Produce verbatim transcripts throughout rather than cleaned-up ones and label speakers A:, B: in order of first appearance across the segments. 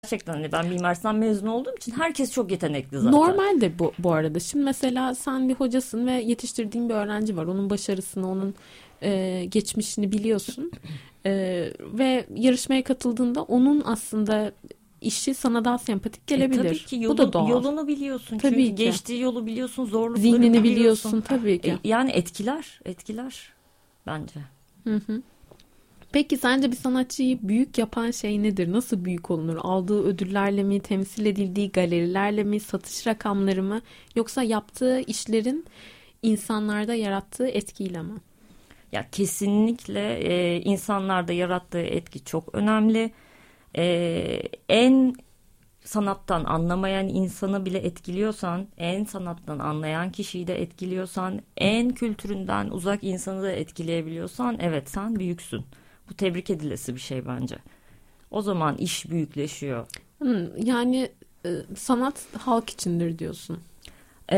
A: Gerçekten hani ben Mimar Sinan mezunu olduğum için herkes çok yetenekli zaten.
B: Normal de bu, bu arada. Şimdi mesela sen bir hocasın ve yetiştirdiğin bir öğrenci var. Onun başarısını, onun e, geçmişini biliyorsun. E, ve yarışmaya katıldığında onun aslında işi sana daha sempatik gelebilir.
A: E, tabii ki yolu,
B: bu da doğal.
A: Yolunu biliyorsun.
B: Tabii
A: Çünkü
B: ki.
A: geçtiği yolu biliyorsun, zorlukları
B: Zihnini
A: biliyorsun.
B: biliyorsun tabii ki.
A: E, yani etkiler, etkiler bence.
B: Hı hı. Peki sence bir sanatçıyı büyük yapan şey nedir? Nasıl büyük olunur? Aldığı ödüllerle mi, temsil edildiği galerilerle mi, satış rakamları mı? Yoksa yaptığı işlerin insanlarda yarattığı etkiyle mi?
A: Ya kesinlikle e, insanlarda yarattığı etki çok önemli. E, en sanattan anlamayan insanı bile etkiliyorsan, en sanattan anlayan kişiyi de etkiliyorsan, en kültüründen uzak insanı da etkileyebiliyorsan, evet sen büyüksün. Bu tebrik edilesi bir şey bence. O zaman iş büyükleşiyor.
B: Hmm, yani e, sanat halk içindir diyorsun.
A: E,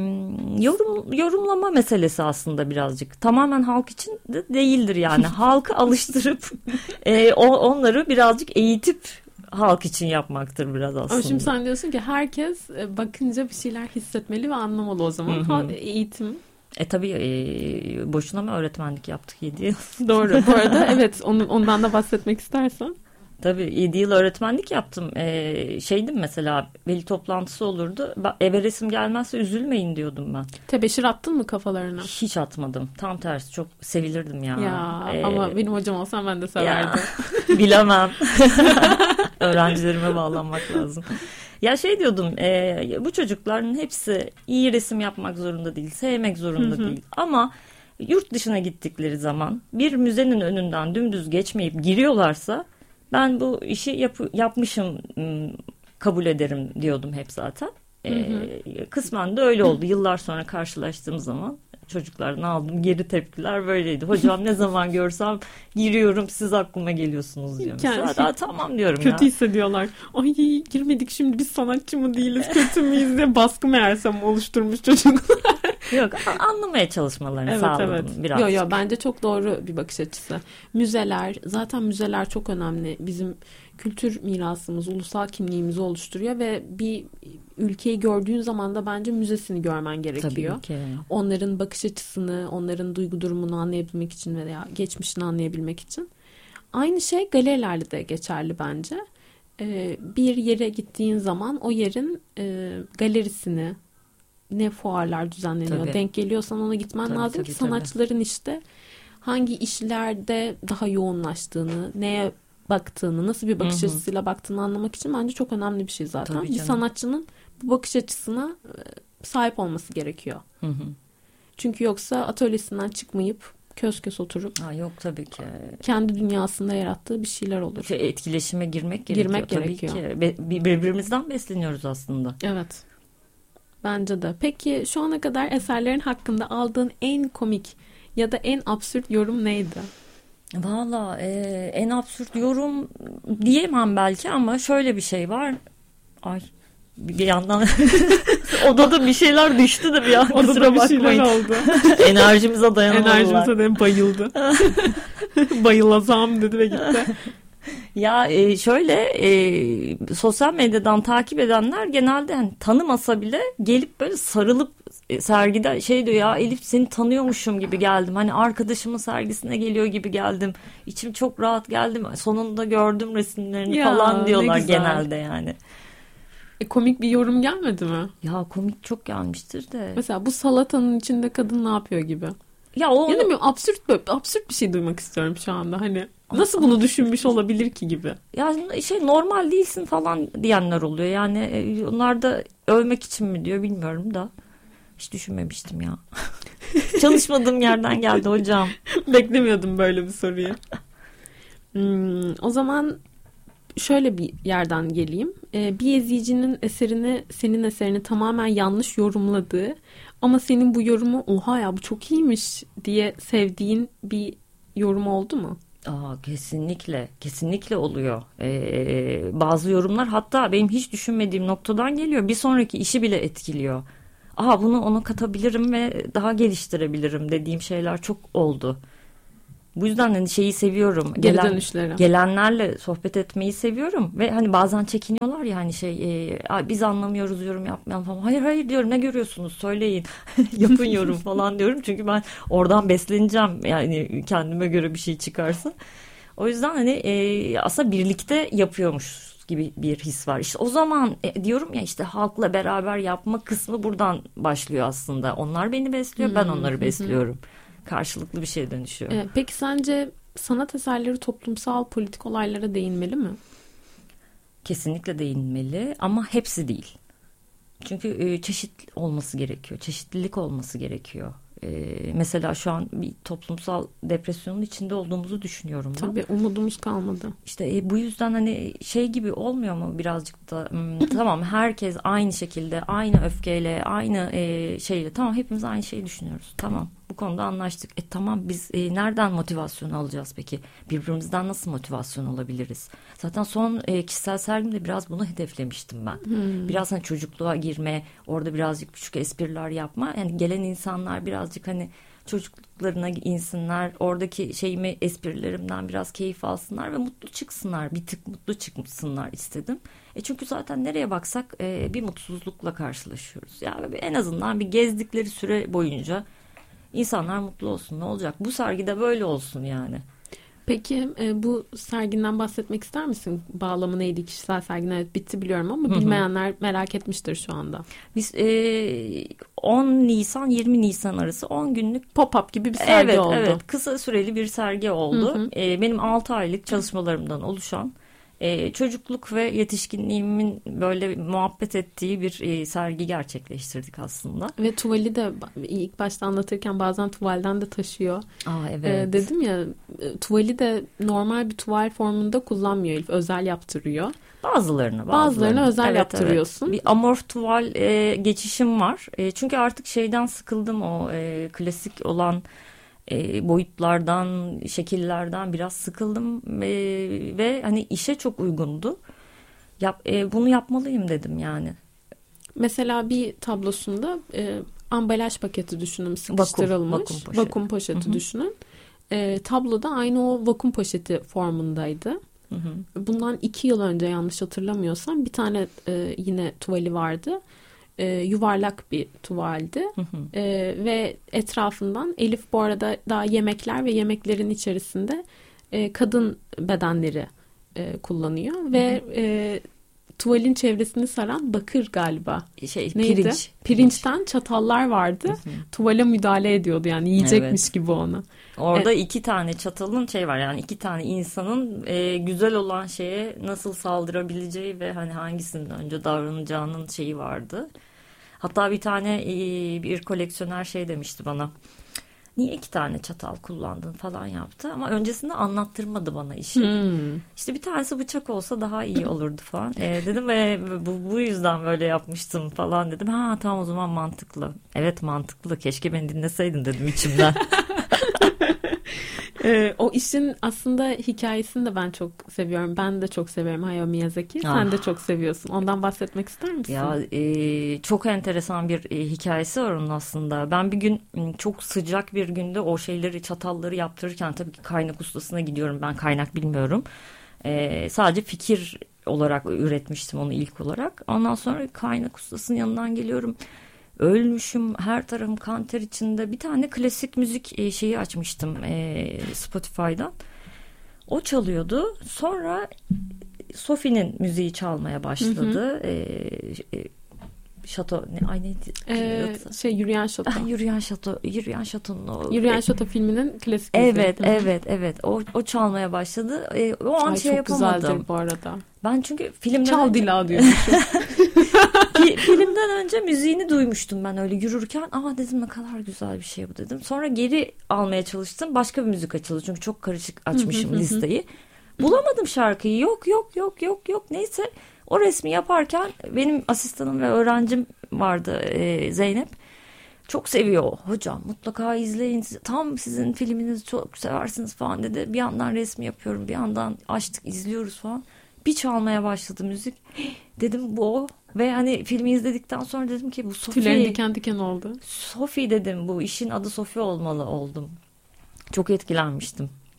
A: yorum yorumlama meselesi aslında birazcık. Tamamen halk için de değildir yani. Halkı alıştırıp e, o, onları birazcık eğitip halk için yapmaktır biraz aslında.
B: Ama şimdi sen diyorsun ki herkes bakınca bir şeyler hissetmeli ve anlamalı o zaman. Hı hı. Eğitim.
A: E tabii e, boşuna mı öğretmenlik yaptık yedi yıl?
B: Doğru. Bu arada evet onu, ondan da bahsetmek istersen.
A: Tabii yedi yıl öğretmenlik yaptım. Ee, şeydim mesela veli toplantısı olurdu. Eve resim gelmezse üzülmeyin diyordum ben.
B: Tebeşir attın mı kafalarına?
A: Hiç atmadım. Tam tersi çok sevilirdim ya.
B: Ya
A: ee,
B: ama benim hocam olsam ben de severdim.
A: Ya, bilemem. Öğrencilerime bağlanmak lazım. Ya şey diyordum e, bu çocukların hepsi iyi resim yapmak zorunda değil. Sevmek zorunda
B: hı hı. değil.
A: Ama yurt dışına gittikleri zaman bir müzenin önünden dümdüz geçmeyip giriyorlarsa ben bu işi yap, yapmışım kabul ederim diyordum hep zaten. Hı hı. E, kısmen de öyle oldu. Yıllar sonra karşılaştığım zaman çocuklardan aldığım geri tepkiler böyleydi. Hocam ne zaman görsem giriyorum siz aklıma geliyorsunuz diyor. Yani, daha tamam diyorum
B: kötü
A: ya.
B: Kötü hissediyorlar. Ay girmedik şimdi biz sanatçı mı değiliz kötü müyüz diye baskı meğersem oluşturmuş çocuklar.
A: Yok anlamaya çalışmalarını
B: evet,
A: sağladım
B: evet.
A: biraz.
B: Yok yok bence çok doğru bir bakış açısı. Müzeler zaten müzeler çok önemli. Bizim kültür mirasımız, ulusal kimliğimizi oluşturuyor ve bir ülkeyi gördüğün zaman da bence müzesini görmen gerekiyor.
A: Tabii ki.
B: Onların bakış açısını, onların duygu durumunu anlayabilmek için veya geçmişini anlayabilmek için. Aynı şey galerilerle de geçerli bence. Ee, bir yere gittiğin zaman o yerin e, galerisini, ne fuarlar düzenleniyor, tabii. denk geliyorsan ona gitmen tabii, lazım tabii, ki sanatçıların tabii. işte hangi işlerde daha yoğunlaştığını, neye baktığını, nasıl bir bakış hı hı. açısıyla baktığını anlamak için bence çok önemli bir şey zaten. Bir sanatçının bu bakış açısına sahip olması gerekiyor. Hı hı. Çünkü yoksa atölyesinden çıkmayıp kös kös oturup
A: ha, yok tabii ki.
B: Kendi dünyasında yarattığı bir şeyler olur.
A: Şey, etkileşime girmek gerekiyor.
B: Girmek
A: tabii
B: gerekiyor.
A: ki. Be- birbirimizden besleniyoruz aslında.
B: Evet. Bence de. Peki şu ana kadar eserlerin hakkında aldığın en komik ya da en absürt yorum neydi?
A: Valla e, en absürt yorum diyemem belki ama şöyle bir şey var. Ay bir yandan odada bir şeyler düştü de bir an kusura bakmayın.
B: Odada bir şeyler oldu.
A: Enerjimize dayanamadılar.
B: Enerjimize dayan bayıldı. Bayılazam dedi ve gitti.
A: Ya e, şöyle e, sosyal medyadan takip edenler genelde hani, tanımasa bile gelip böyle sarılıp e, sergide şey diyor ya Elif seni tanıyormuşum gibi geldim. Hani arkadaşımın sergisine geliyor gibi geldim. İçim çok rahat geldim. Sonunda gördüm resimlerini ya, falan diyorlar genelde yani.
B: E, komik bir yorum gelmedi mi?
A: Ya komik çok gelmiştir de.
B: Mesela bu salatanın içinde kadın ne yapıyor gibi.
A: Ya o
B: ya da bir absürt böyle absürt bir şey duymak istiyorum şu anda hani. Nasıl bunu düşünmüş olabilir ki gibi.
A: Ya şey normal değilsin falan diyenler oluyor. Yani onlar da övmek için mi diyor bilmiyorum da. Hiç düşünmemiştim ya. Çalışmadığım yerden geldi hocam.
B: Beklemiyordum böyle bir soruyu. Hmm, o zaman şöyle bir yerden geleyim. Ee, bir yazıcının eserini, senin eserini tamamen yanlış yorumladığı ama senin bu yorumu oha ya bu çok iyiymiş diye sevdiğin bir yorum oldu mu?
A: Aa, kesinlikle kesinlikle oluyor. Ee, bazı yorumlar hatta benim hiç düşünmediğim noktadan geliyor. Bir sonraki işi bile etkiliyor. Aa bunu ona katabilirim ve daha geliştirebilirim dediğim şeyler çok oldu. Bu yüzden hani şeyi seviyorum.
B: Geri
A: Gelen,
B: dönüşleri.
A: Gelenlerle sohbet etmeyi seviyorum. Ve hani bazen çekiniyorlar ya hani şey e, biz anlamıyoruz yorum yapmayalım falan. Hayır hayır diyorum, ne görüyorsunuz söyleyin. Yapın yorum falan diyorum. Çünkü ben oradan besleneceğim. Yani kendime göre bir şey çıkarsa. O yüzden hani e, aslında birlikte yapıyormuş gibi bir his var. İşte o zaman e, diyorum ya, işte halkla beraber yapma kısmı buradan başlıyor aslında. Onlar beni besliyor, hmm. ben onları besliyorum. Karşılıklı bir şeye dönüşüyor.
B: E, peki sence sanat eserleri toplumsal politik olaylara değinmeli mi?
A: Kesinlikle değinmeli ama hepsi değil. Çünkü e, çeşit olması gerekiyor. Çeşitlilik olması gerekiyor. Ee, mesela şu an bir toplumsal depresyonun içinde olduğumuzu düşünüyorum ben.
B: Tabii umudumuz kalmadı.
A: İşte e, bu yüzden hani şey gibi olmuyor mu birazcık da hmm, tamam herkes aynı şekilde, aynı öfkeyle, aynı e, şeyle, tamam hepimiz aynı şeyi düşünüyoruz. Tamam, bu konuda anlaştık. E tamam biz e, nereden motivasyon alacağız peki? Birbirimizden nasıl motivasyon alabiliriz? Zaten son e, kişisel sergimde biraz bunu hedeflemiştim ben. Hmm. Biraz hani çocukluğa girme, orada birazcık küçük espriler yapma. Yani gelen insanlar birazcık hani çocukluklarına insinler, oradaki şeyimi, esprilerimden biraz keyif alsınlar ve mutlu çıksınlar, bir tık mutlu çıksınlar istedim. E çünkü zaten nereye baksak e, bir mutsuzlukla karşılaşıyoruz. Yani en azından bir gezdikleri süre boyunca insanlar mutlu olsun, ne olacak? Bu sergide böyle olsun yani.
B: Peki e, bu serginden bahsetmek ister misin? Bağlamı neydi? Kişisel sergin evet bitti biliyorum ama Hı-hı. bilmeyenler merak etmiştir şu anda.
A: Biz e, on Nisan yirmi Nisan arası on günlük
B: pop-up gibi bir sergi
A: evet,
B: oldu.
A: Evet, kısa süreli bir sergi oldu. E, benim altı aylık çalışmalarımdan oluşan, e, çocukluk ve yetişkinliğimin böyle muhabbet ettiği bir e, sergi gerçekleştirdik aslında.
B: Ve tuvali de ilk başta anlatırken bazen tuvalden de taşıyor.
A: Aa, evet.
B: E, dedim ya, tuvali de normal bir tuval formunda kullanmıyor Elif, özel yaptırıyor.
A: Bazılarını, bazılarını.
B: Bazılarını özel evet, yaptırıyorsun.
A: Evet. Bir amorf tuval e, geçişim var. E, çünkü artık şeyden sıkıldım, o e, klasik olan e, boyutlardan, şekillerden biraz sıkıldım e, ve hani işe çok uygundu. Yap, e, bunu yapmalıyım dedim yani.
B: Mesela bir tablosunda e, ambalaj paketi düşünün, sıkıştırılmış. Vakum, vakum, poşet. vakum poşeti Hı-hı. düşünün. E, tabloda aynı o vakum poşeti formundaydı. Hı hı. Bundan iki yıl önce yanlış hatırlamıyorsam bir tane e, yine tuvali vardı. E, yuvarlak bir tuvaldi. Hı hı. E, ve etrafından Elif bu arada daha yemekler ve yemeklerin içerisinde e, kadın bedenleri e, kullanıyor. Hı hı. Ve e, tuvalin çevresini saran bakır galiba.
A: Şey,
B: Neydi?
A: Pirinç.
B: Pirinçten çatallar vardı. Hı hı. Tuvale müdahale ediyordu yani, yiyecekmiş evet. gibi onu.
A: Orada evet. iki tane çatalın şey var yani, iki tane insanın e, güzel olan şeye nasıl saldırabileceği ve hani hangisinin önce davranacağının şeyi vardı. Hatta bir tane e, bir koleksiyoner şey demişti bana. Niye iki tane çatal kullandın falan yaptı. Ama öncesinde anlattırmadı bana işi. Hmm. İşte bir tanesi bıçak olsa daha iyi olurdu falan. E, dedim e, bu, bu yüzden böyle yapmıştım falan dedim. Ha tamam, o zaman mantıklı. Evet mantıklı. Keşke beni dinleseydin dedim içimden.
B: Ee, o işin aslında hikayesini de ben çok seviyorum. Ben de çok seviyorum Hayao Miyazaki. Ah. Sen de çok seviyorsun. Ondan bahsetmek ister misin?
A: Ya e, çok enteresan bir e, hikayesi var onun aslında. Ben bir gün çok sıcak bir günde o şeyleri, çatalları yaptırırken, tabii ki kaynak ustasına gidiyorum. Ben kaynak bilmiyorum. E, sadece fikir olarak üretmiştim onu ilk olarak. Ondan sonra kaynak ustasının yanından geliyorum. Ölmüşüm, her tarafım kan ter içinde. Bir tane klasik müzik şeyi açmıştım Spotify'dan. O çalıyordu. Sonra Sophie'nin müziği çalmaya başladı. Hı hı. E, Şato ne ay neydi?
B: Ee, şey Yürüyen Şato.
A: Yürüyen Şato, Yürüyen Şato'nun o.
B: Yürüyen Şato filminin klasik müziği.
A: Evet, Hı-hı. evet, evet. O o çalmaya başladı. E, o an
B: ay,
A: şey yapamadım.
B: Çok güzeldir bu arada.
A: Ben çünkü filmden
B: Çal
A: önce...
B: Dila diyormuşum.
A: Filmden önce müziğini duymuştum ben öyle yürürken. Aa dedim, ne kadar güzel bir şey bu dedim. Sonra geri almaya çalıştım. Başka bir müzik açıldı. Çünkü çok karışık açmışım listeyi. Bulamadım şarkıyı. Yok yok yok yok yok. Neyse o resmi yaparken benim asistanım ve öğrencim vardı, e, Zeynep. Çok seviyor. Hocam mutlaka izleyin. Tam sizin filminizi çok seversiniz falan dedi. Bir yandan resmi yapıyorum. Bir yandan açtık izliyoruz falan. Bir çalmaya başladı müzik. Dedim bu o. Ve hani filmi izledikten sonra dedim ki bu Sophie.
B: Tüylerim diken diken oldu.
A: Sophie dedim, bu işin adı Sophie olmalı oldum. Çok etkilenmiştim.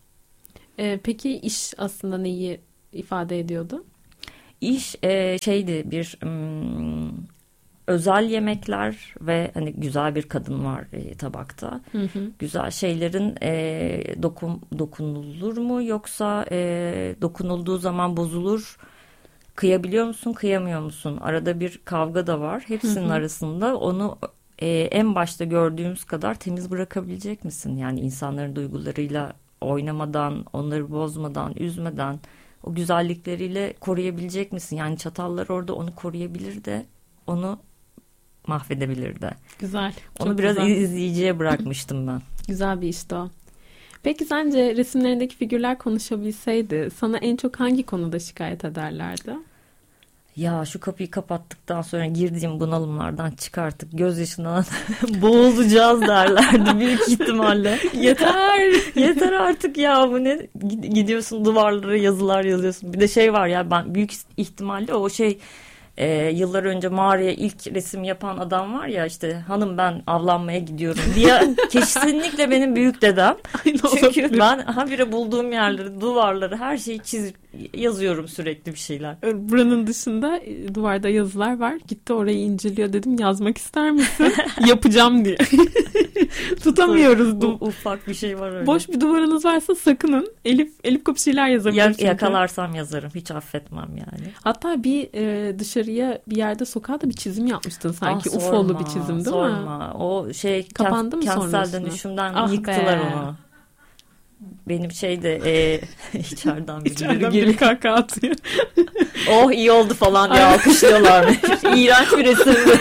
B: Ee, peki iş aslında neyi ifade ediyordu?
A: İş e, şeydi bir ım, özel yemekler ve hani güzel bir kadın var e, tabakta. Hı hı. Güzel şeylerin e, dokun, dokunulur mu yoksa e, dokunulduğu zaman bozulur? Kıyabiliyor musun, kıyamıyor musun? Arada bir kavga da var. Hepsinin hı hı. arasında onu e, en başta gördüğümüz kadar temiz bırakabilecek misin? Yani insanların duygularıyla oynamadan, onları bozmadan, üzmeden, o güzellikleriyle koruyabilecek misin? Yani çatallar orada onu koruyabilir de onu mahvedebilir de.
B: Güzel.
A: Onu biraz güzel. izleyiciye bırakmıştım ben.
B: Güzel bir işti o. Peki sence resimlerindeki figürler konuşabilseydi sana en çok hangi konuda şikayet ederlerdi?
A: Ya şu kapıyı kapattıktan sonra girdiğim bunalımlardan çıkarttık gözyaşından boğulacağız derlerdi büyük ihtimalle. Yeter yeter artık ya, bu ne, gidiyorsun duvarlara yazılar yazıyorsun. Bir de şey var ya, ben büyük ihtimalle o şey e, yıllar önce mağaraya ilk resim yapan adam var ya, işte hanım ben avlanmaya gidiyorum diye, kesinlikle benim büyük dedem. Çünkü ben habire bulduğum yerleri, duvarları, her şeyi çizip yazıyorum sürekli bir şeyler.
B: Buranın dışında duvarda yazılar var. Gitti orayı inceliyor, dedim yazmak ister misin? Yapacağım diye. Tutamıyoruz.
A: U- ufak bir şey var öyle.
B: Boş bir duvarınız varsa sakının. Elif Elif Kop şeyler yazabilir. Ya-
A: yakalarsam yazarım. Hiç affetmem yani.
B: Hatta bir e, dışarıya bir yerde sokağa da bir çizim yapmıştın sanki. Ah, sorma, ufolu bir çizim değil sorma. mi?
A: Sorma. O şey
B: kapandı mı sonrasında?
A: Kentsel dönüşümden ah yıktılar be. onu. Benim şeyde e, içeriden biri,
B: içeriden biri kahkaha atıyor.
A: Oh iyi oldu falan diye alkışlıyorlar. İğrenç bir resimdi.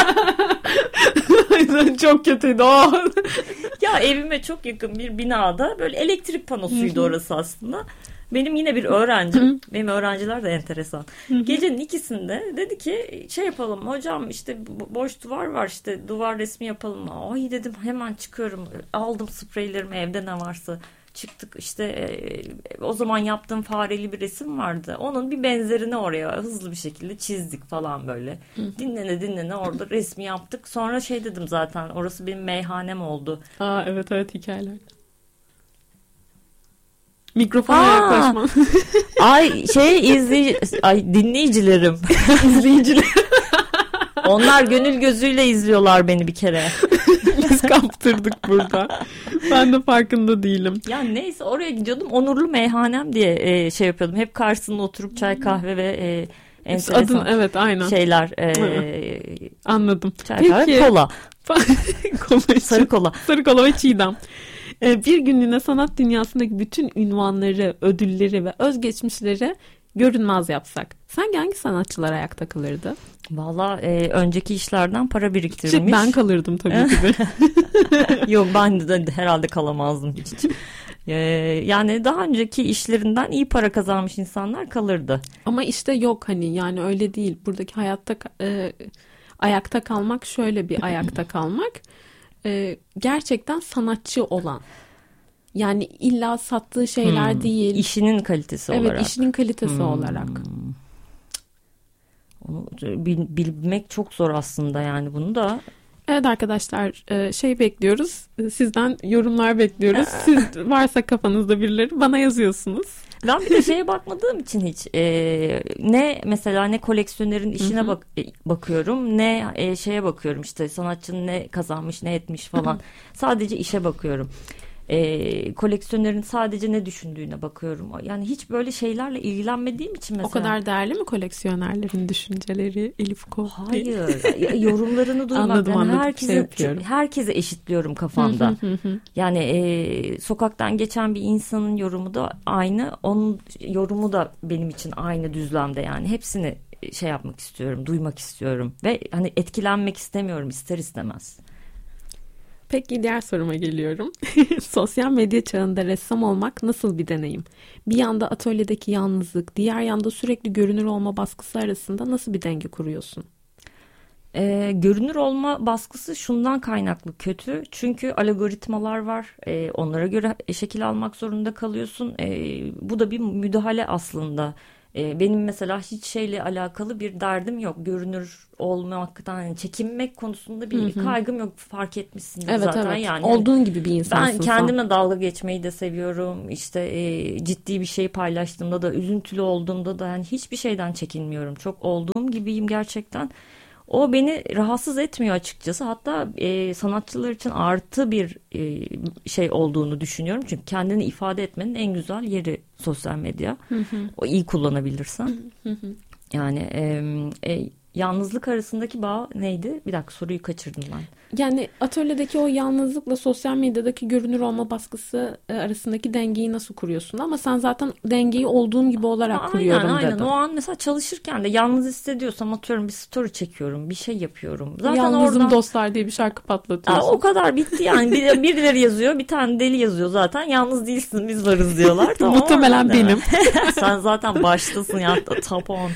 B: Çok kötüydü o.
A: Ya evime çok yakın bir binada böyle elektrik panosuydu orası aslında. Benim yine bir öğrencim, benim öğrenciler de enteresan. Gecenin ikisinde dedi ki şey yapalım hocam, işte boş duvar var, işte duvar resmi yapalım. Ay dedim, hemen çıkıyorum. Aldım spreylerimi, evde ne varsa. Çıktık işte e, o zaman yaptığım fareli bir resim vardı. Onun bir benzerini oraya hızlı bir şekilde çizdik falan böyle. Hı. Dinlene dinlene orada resmi yaptık. Sonra şey dedim, zaten orası benim meyhanem oldu.
B: Aa evet evet hikayeler. Mikrofona yaklaşma.
A: Ay şey izleyici, ay dinleyicilerim. İzleyicilerim. Onlar gönül gözüyle izliyorlar beni bir kere.
B: Biz kaptırdık burada. Ben de farkında değilim.
A: Ya neyse, oraya gidiyordum. Onurlu meyhanem diye e, şey yapıyordum. Hep karşısında oturup çay kahve ve e, enteresan
B: adın, evet, aynen.
A: şeyler. E,
B: Anladım.
A: Çay Peki. kahve, kola.
B: kola
A: Sarı kola.
B: Sarı kola ve çiğdem. Bir günlüğüne sanat dünyasındaki bütün ünvanları, ödülleri ve özgeçmişleri görünmez yapsak, sanki hangi sanatçılar ayakta kalırdı?
A: Valla e, önceki işlerden para biriktirmiş.
B: Ben kalırdım tabii ki de.
A: Yok, ben de herhalde kalamazdım hiç. Ee, yani daha önceki işlerinden iyi para kazanmış insanlar kalırdı.
B: Ama işte yok, hani yani öyle değil. Buradaki hayatta e, ayakta kalmak şöyle bir ayakta kalmak. E, gerçekten sanatçı olan. Yani illa sattığı şeyler hmm, değil.
A: İşinin kalitesi
B: evet,
A: olarak.
B: Evet, işinin kalitesi hmm. olarak.
A: Onu bilmek çok zor aslında yani, bunu da.
B: Evet arkadaşlar, şey bekliyoruz. Sizden yorumlar bekliyoruz. Siz varsa kafanızda birileri bana yazıyorsunuz.
A: Ben bir de şeye bakmadığım için hiç e, ne mesela ne koleksiyonerin işine bak e, bakıyorum, ne e, şeye bakıyorum, işte sanatçının ne kazanmış ne etmiş falan. Sadece işe bakıyorum. E, koleksiyonerin sadece ne düşündüğüne bakıyorum. Yani hiç böyle şeylerle ilgilenmediğim için mesela.
B: O kadar değerli mi koleksiyonerlerin düşünceleri Elif Kop?
A: Hayır. Yorumlarını duymak.
B: Anladım,
A: yani
B: anladım.
A: herkese, şey herkese eşitliyorum kafamda. Yani e, sokaktan geçen bir insanın yorumu da aynı. Onun yorumu da benim için aynı düzlemde yani. Hepsini şey yapmak istiyorum, duymak istiyorum. Ve hani etkilenmek istemiyorum ister istemez.
B: Peki diğer soruma geliyorum. Sosyal medya çağında ressam olmak nasıl bir deneyim? Bir yanda atölyedeki yalnızlık, diğer yanda sürekli görünür olma baskısı arasında nasıl bir denge kuruyorsun?
A: Ee, görünür olma baskısı şundan kaynaklı kötü. Çünkü algoritmalar var. Ee, onlara göre şekil almak zorunda kalıyorsun. Ee, bu da bir müdahale aslında. E, benim mesela hiç şeyle alakalı bir derdim yok. Görünür olmaktan, yani çekinmek konusunda bir hı hı. kaygım yok. Fark etmişsindir
B: evet,
A: zaten.
B: Evet.
A: Yani
B: olduğun gibi bir insansın.
A: Ben kendime sen. dalga geçmeyi de seviyorum. İşte e, ciddi bir şey paylaştığımda da, üzüntülü olduğumda da yani hiçbir şeyden çekinmiyorum. Çok olduğum gibiyim gerçekten. O beni rahatsız etmiyor açıkçası. Hatta e, sanatçılar için artı bir e, şey olduğunu düşünüyorum. Çünkü kendini ifade etmenin en güzel yeri sosyal medya. Hı hı. O iyi kullanabilirsen. Hı hı. Yani e, e, yalnızlık arasındaki bağ neydi? Bir dakika, soruyu kaçırdım ben.
B: Yani atölyedeki o yalnızlıkla sosyal medyadaki görünür olma baskısı arasındaki dengeyi nasıl kuruyorsun? Ama sen zaten dengeyi olduğun gibi olarak aynen, kuruyorum
A: aynen.
B: dedin.
A: O an mesela çalışırken de yalnız hissediyorsam atıyorum bir story çekiyorum, bir şey yapıyorum.
B: Zaten Yalnızım oradan... dostlar diye bir şarkı patlatıyorsun.
A: Aa, o kadar bitti yani. Bir, birileri yazıyor, bir tane deli yazıyor zaten. Yalnız değilsin, biz varız diyorlar. Tamam,
B: muhtemelen benim.
A: Sen zaten baştasın ya, top on.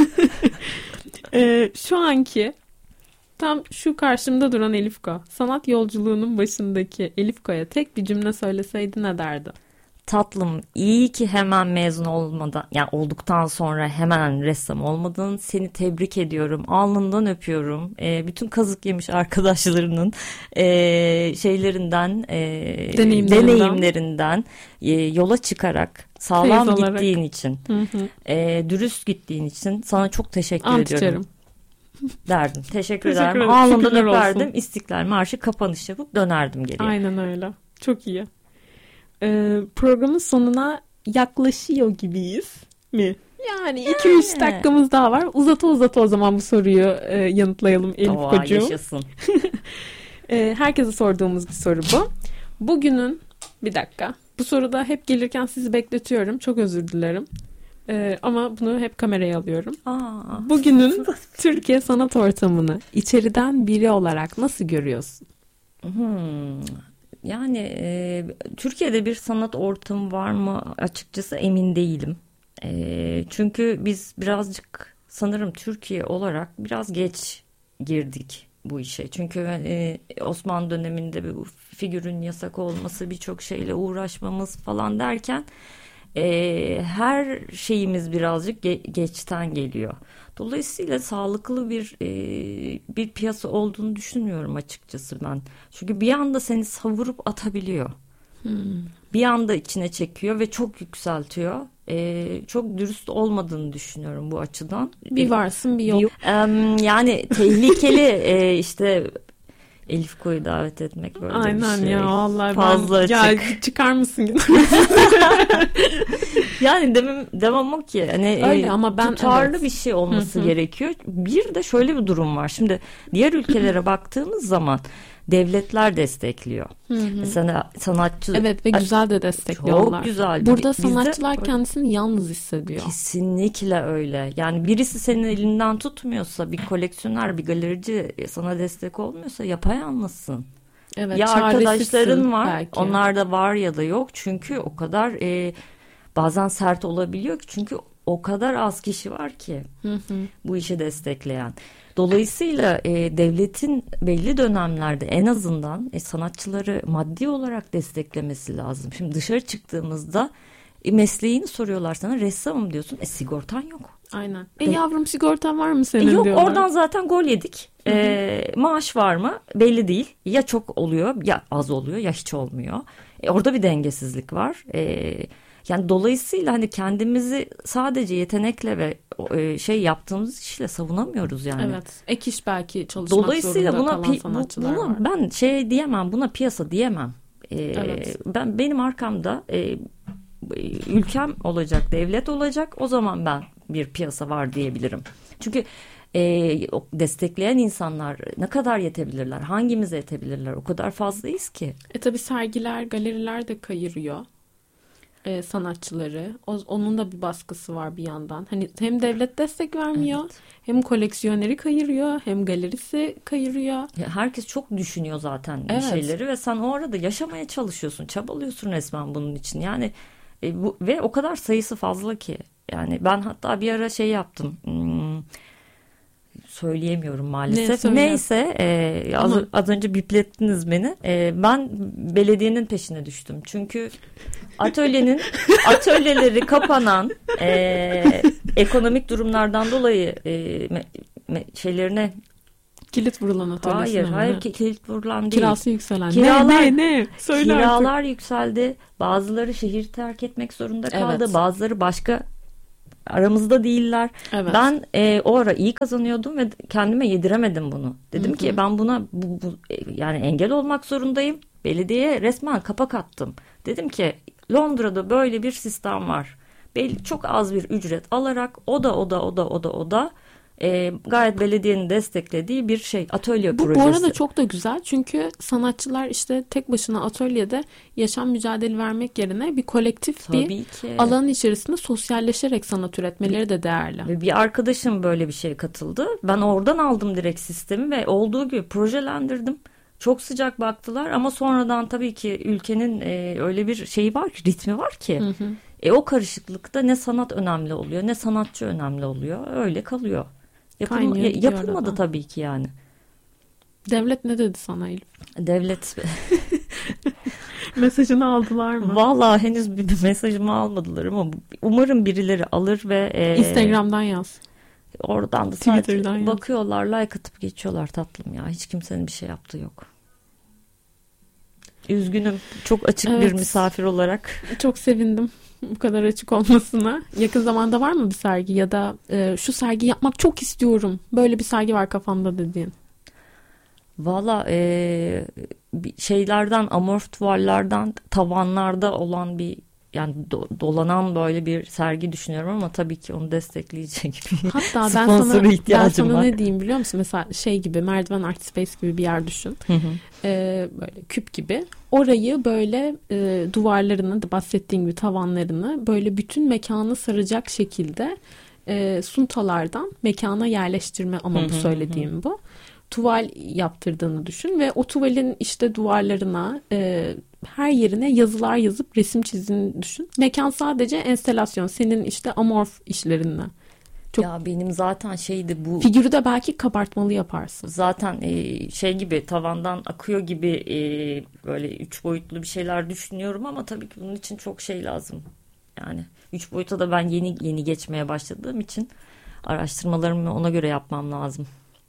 B: ee, şu anki tam şu karşımda duran Elifko, sanat yolculuğunun başındaki Elifko'ya tek bir cümle söyleseydi ne derdi?
A: Tatlım, iyi ki hemen mezun olmadan, yani olduktan sonra hemen ressam olmadın. Seni tebrik ediyorum. Alnından öpüyorum. E, bütün kazık yemiş arkadaşlarının e, şeylerinden, e, deneyimlerinden, deneyimlerinden e, yola çıkarak sağlam gittiğin için, hı hı. E, dürüst gittiğin için sana çok teşekkür Ant ediyorum. İçerim. Derdim. Teşekkür, Teşekkür ederim. Alnından öperdim. Olsun. İstiklal Marşı kapanış yapıp dönerdim geriye.
B: Aynen öyle. Çok iyi. Ee, programın sonuna yaklaşıyor gibiyiz mi? Yani iki üç yani. dakikamız daha var. Uzata uzata o zaman bu soruyu e, yanıtlayalım Elifkocuğum.
A: Yaşasın.
B: e, herkese sorduğumuz bir soru bu. Bugünün, bir dakika. Bu soruda hep gelirken sizi bekletiyorum. Çok özür dilerim. Ee, ama bunu hep kameraya alıyorum. Aa. Bugünün Türkiye sanat ortamını içeriden biri olarak nasıl görüyorsun?
A: Hmm. Yani e, Türkiye'de bir sanat ortamı var mı açıkçası emin değilim. E, çünkü biz birazcık sanırım Türkiye olarak biraz geç girdik bu işe. Çünkü e, Osmanlı döneminde bu figürün yasak olması, birçok şeyle uğraşmamız falan derken e, her şeyimiz birazcık ge- geçten geliyor. Dolayısıyla sağlıklı bir e, bir piyasa olduğunu düşünmüyorum açıkçası ben. Çünkü bir anda seni savurup atabiliyor. Hmm. Bir anda içine çekiyor ve çok yükseltiyor. E, çok dürüst olmadığını düşünüyorum bu açıdan.
B: Bir varsın bir yok.
A: Bir, e, yani tehlikeli e, işte Elifko'yu davet etmek böyle
B: aynen
A: bir şey.
B: Ya vallahi
A: fazla
B: ben, ya çıkar mısın?
A: Yani demem, demem o ki hani
B: öyle, ama ben
A: tutarlı
B: evet.
A: bir şey olması Hı-hı. gerekiyor. Bir de şöyle bir durum var. Şimdi diğer ülkelere baktığımız zaman devletler destekliyor. Hı-hı. Mesela sanatçı
B: evet ve güzel de destekliyorlar.
A: Çok güzel.
B: Burada Bizde, sanatçılar kendisini yalnız hissediyor.
A: Kesinlikle öyle. Yani birisi senin elinden tutmuyorsa, bir koleksiyoner, bir galerici sana destek olmuyorsa yapayalnızsın. Evet, ya arkadaşların var, belki. Onlar da var ya da yok. Çünkü o kadar e, bazen sert olabiliyor ki, çünkü o kadar az kişi var ki hı hı. bu işi destekleyen. Dolayısıyla e, devletin belli dönemlerde en azından e, sanatçıları maddi olarak desteklemesi lazım. Şimdi dışarı çıktığımızda e, mesleğini soruyorlar sana, ressamım diyorsun, e sigortan yok.
B: Aynen. E, e yavrum sigortan var mı senin
A: e, yok,
B: diyorlar.
A: Oradan zaten gol yedik. Hı hı. E, maaş var mı? Belli değil. Ya çok oluyor ya az oluyor ya hiç olmuyor. E, orada bir dengesizlik var. Evet. Yani dolayısıyla hani kendimizi sadece yetenekle ve e, şey yaptığımız işle savunamıyoruz yani.
B: Evet. Ek iş belki çalışmak dolayısıyla zorunda
A: buna
B: kalan sanatçılar
A: buna
B: var.
A: Ben şey diyemem, buna piyasa diyemem. E, evet. Ben benim arkamda e, ülkem olacak, devlet olacak. O zaman ben bir piyasa var diyebilirim. Çünkü e, destekleyen insanlar ne kadar yetebilirler? Hangimize yetebilirler? O kadar fazlayız ki.
B: E tabii sergiler, galeriler de kayırıyor. E, sanatçıları. O, onun da bir baskısı var bir yandan. Hani hem devlet destek vermiyor, evet. hem koleksiyoneri kayırıyor, hem galerisi kayırıyor.
A: Ya herkes çok düşünüyor zaten evet. şeyleri ve sen o arada yaşamaya çalışıyorsun, çabalıyorsun resmen bunun için. Yani e, bu, ve o kadar sayısı fazla ki. Yani ben hatta bir ara şey yaptım. Hmm, söyleyemiyorum maalesef.
B: Ne,
A: Neyse e, az, az önce biplettiniz beni. E, ben belediyenin peşine düştüm. Çünkü atölyenin atölyeleri kapanan e, ekonomik durumlardan dolayı e, me, me, şeylerine
B: kilit vurulan atölyesi.
A: Hayır, hayır ki, kilit vurulan değil.
B: Kirası yükselen.
A: Kiralar,
B: ne, ne, ne? Söyle
A: kiralar
B: artık.
A: yükseldi. Bazıları şehir terk etmek zorunda kaldı.
B: Evet.
A: Bazıları başka aramızda değiller.
B: Evet.
A: Ben e, o ara iyi kazanıyordum ve kendime yediremedim bunu. Dedim Hı-hı. ki ben buna bu, bu, yani engel olmak zorundayım. Belediyeye resmen kapak attım. Dedim ki Londra'da böyle bir sistem var. Belli, çok az bir ücret alarak o da o da o da o da o da E, gayet belediyenin desteklediği bir şey, atölye
B: bu,
A: projesi.
B: Bu arada çok da güzel çünkü sanatçılar işte tek başına atölyede yaşam mücadele vermek yerine bir kolektif Tabii bir ki. alan içerisinde sosyalleşerek sanat üretmeleri de değerli.
A: Ve bir arkadaşım böyle bir şeye katıldı. Ben oradan aldım direkt sistemi ve olduğu gibi projelendirdim. Çok sıcak baktılar ama sonradan tabii ki ülkenin e, öyle bir şeyi var ki, ritmi var ki. Hı hı. E, o karışıklıkta ne sanat önemli oluyor ne sanatçı önemli oluyor. Öyle kalıyor. Yapılma, yapılmadı arada. Tabii ki yani.
B: Devlet ne dedi sana Elif?
A: Devlet
B: mesajını aldılar mı?
A: Vallahi henüz bir mesajımı almadılar ama umarım birileri alır ve e,
B: Instagram'dan yaz.
A: Oradan da sadece bakıyorlar, like atıp geçiyorlar tatlım ya. Hiç kimsenin bir şey yaptığı yok. Üzgünüm. Çok açık evet. bir misafir olarak.
B: Çok sevindim bu kadar açık olmasına. Yakın zamanda var mı bir sergi ya da e, şu sergi yapmak çok istiyorum. Böyle bir sergi var kafamda dediğin.
A: Valla e, şeylerden, amorf tuvallerden tavanlarda olan bir yani do, dolanan böyle bir sergi düşünüyorum ama tabii ki onu destekleyecek bir
B: Hatta ben
A: sponsora
B: sana,
A: ihtiyacım
B: ben sana
A: var.
B: ne diyeyim biliyor musun? Mesela şey gibi Merdiven Art Space gibi bir yer düşün.
A: Hı hı.
B: Ee, böyle küp gibi. Orayı böyle e, duvarlarını da bahsettiğin gibi tavanlarını böyle bütün mekanı saracak şekilde e, suntalardan mekana yerleştirme ama hı hı, bu söylediğim hı. bu. Tuval yaptırdığını düşün ve o tuvalin işte duvarlarına e, her yerine yazılar yazıp resim çizdiğini düşün. Mekan sadece enstelasyon. Senin işte amorf işlerinden.
A: Çok... Ya benim zaten şeydi bu.
B: Figürü de belki kabartmalı yaparsın.
A: Zaten e, şey gibi tavandan akıyor gibi e, böyle üç boyutlu bir şeyler düşünüyorum ama tabii ki bunun için çok şey lazım. Yani üç boyuta da ben yeni yeni geçmeye başladığım için araştırmalarımı ona göre yapmam lazım.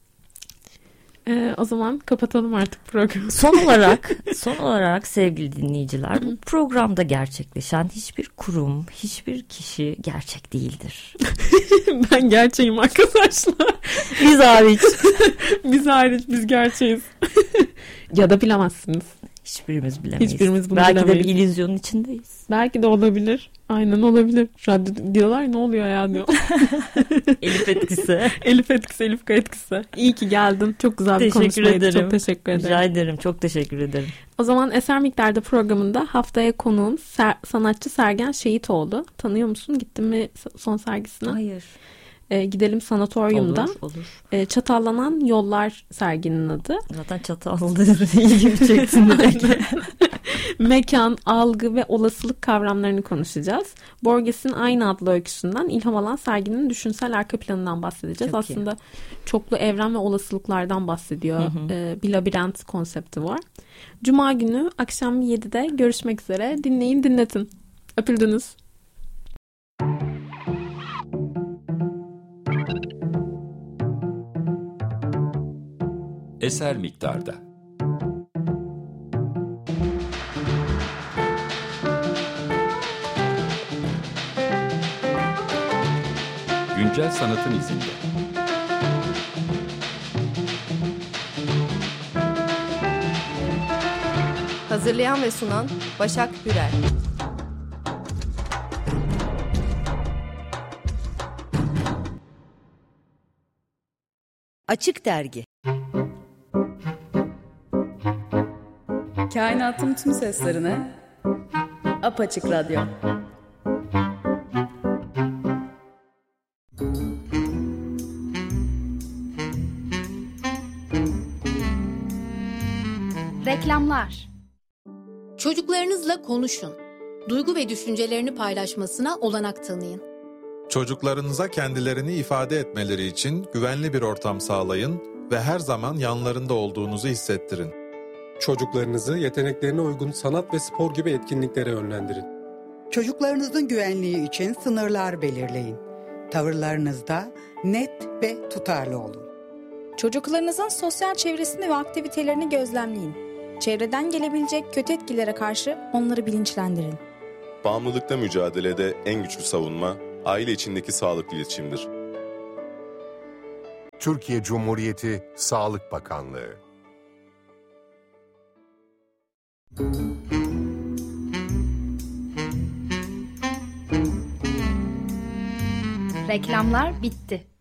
B: Ee, o zaman kapatalım artık programı.
A: Son olarak, son olarak sevgili dinleyiciler, bu programda gerçekleşen hiçbir kurum, hiçbir kişi gerçek değildir.
B: Ben gerçeğim arkadaşlar.
A: Biz hariç.
B: Biz hariç, biz gerçeğiz. Ya da bilemezsiniz.
A: Hiçbirimiz bilemeyiz.
B: Hiçbirimiz bunu
A: Belki
B: bilemeyiz.
A: de bir illüzyonun içindeyiz.
B: Belki de olabilir. Aynen olabilir. Radyo diyorlar ne oluyor ya diyor.
A: Elif etkisi.
B: Elif etkisi, Elif etkisi. İyi ki geldin. Çok güzel bir konuşmaydı.
A: Ederim.
B: Çok teşekkür ederim.
A: Rica ederim. Çok teşekkür ederim.
B: O zaman Eser Miktar'da programında haftaya konuğum ser- sanatçı Sergen Şehitoğlu. Tanıyor musun? Gittin mi son sergisine?
A: Hayır.
B: E, gidelim Sanatoryum'da.
A: Olur, olur.
B: E, Çatallanan Yollar serginin adı.
A: Zaten çatallı ilgimi çeksin direkt.
B: Mekan, algı ve olasılık kavramlarını konuşacağız. Borges'in aynı adlı öyküsünden ilham alan serginin düşünsel arka planından bahsedeceğiz. Çok Aslında iyi. Çoklu evren ve olasılıklardan bahsediyor. Hı hı. E, bir labirent konsepti var. Cuma günü akşam yedide görüşmek üzere. Dinleyin, dinletin. Öpüldünüz.
C: Eser Miktar'da. Güncel sanatın izinde.
D: Hazırlayan ve sunan Başak Hürel.
E: Açık Dergi.
F: Kainatın tüm seslerine Apaçık Radyo.
G: Reklamlar.
H: Çocuklarınızla konuşun. Duygu ve düşüncelerini paylaşmasına olanak tanıyın.
E: Çocuklarınıza kendilerini ifade etmeleri için güvenli bir ortam sağlayın ve her zaman yanlarında olduğunuzu hissettirin.
H: Çocuklarınızı yeteneklerine uygun sanat ve spor gibi etkinliklere yönlendirin.
I: Çocuklarınızın güvenliği için sınırlar belirleyin. Tavırlarınızda net ve tutarlı olun.
J: Çocuklarınızın sosyal çevresini ve aktivitelerini gözlemleyin. Çevreden gelebilecek kötü etkilere karşı onları bilinçlendirin.
K: Bağımlılıkla mücadelede en güçlü savunma, aile içindeki sağlıklı iletişimdir.
L: Türkiye Cumhuriyeti Sağlık Bakanlığı.
G: Reklamlar bitti.